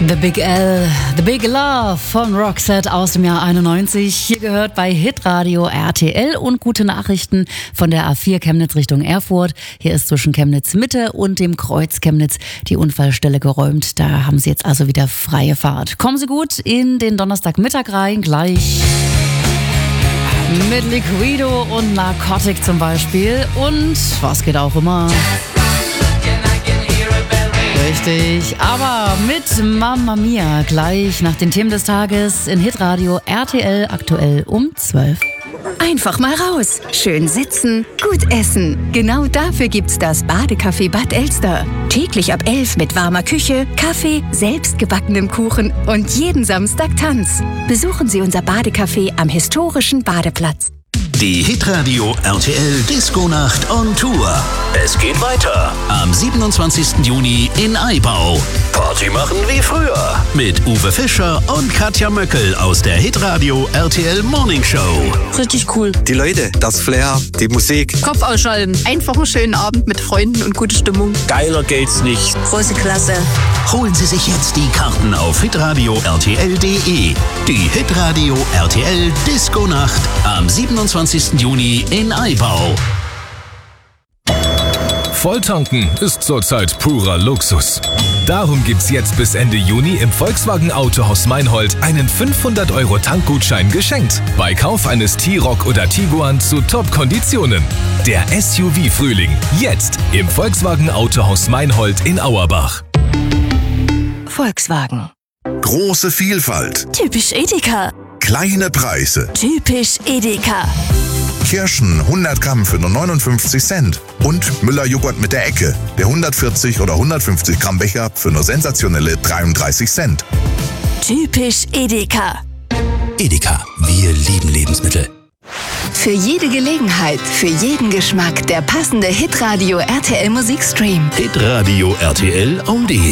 The Big L, The Big Love von Roxette aus dem Jahr 91. Hier gehört bei Hitradio RTL und gute Nachrichten von der A4 Chemnitz Richtung Erfurt. Hier ist zwischen Chemnitz Mitte und dem Kreuz Chemnitz die Unfallstelle geräumt. Da haben Sie jetzt also wieder freie Fahrt. Kommen Sie gut in den Donnerstagmittag rein, gleich mit Liquido und Narcotic zum Beispiel. Und was geht auch immer. Richtig, aber mit Mamma Mia gleich nach den Themen des Tages in Hitradio RTL aktuell um 12. Einfach mal raus, schön sitzen, gut essen. Genau dafür gibt's das Badecafé Bad Elster. Täglich ab 11 mit warmer Küche, Kaffee, selbstgebackenem Kuchen und jeden Samstag Tanz. Besuchen Sie unser Badecafé am historischen Badeplatz. Die Hitradio RTL Disco-Nacht on Tour. Es geht weiter am 27. Juni in Aibau. Party machen wie früher mit Uwe Fischer und Katja Möckel aus der Hitradio RTL Morning Show. Richtig cool. Die Leute, das Flair, die Musik. Kopf ausschalten. Einfach einen schönen Abend mit Freunden und gute Stimmung. Geiler geht's nicht. Große Klasse. Holen Sie sich jetzt die Karten auf hitradio rtl.de. Die Hitradio RTL Disco-Nacht am 27. Juni in Aibau. Volltanken ist zurzeit purer Luxus. Darum gibt's jetzt bis Ende Juni im Volkswagen Autohaus Meinhold einen 500€ Tankgutschein geschenkt. Bei Kauf eines T-Roc oder Tiguan zu Top-Konditionen. Der SUV-Frühling. Jetzt im Volkswagen Autohaus Meinhold in Auerbach. Volkswagen. Große Vielfalt. Typisch Edeka. Kleine Preise. Typisch Edeka. Kirschen 100 Gramm für nur 59 Cent. Und Müller-Joghurt mit der Ecke. Der 140 oder 150 Gramm Becher für nur sensationelle 33 Cent. Typisch Edeka. Edeka, wir lieben Lebensmittel. Für jede Gelegenheit, für jeden Geschmack der passende Hitradio RTL Musikstream. Hitradio RTL Oldies.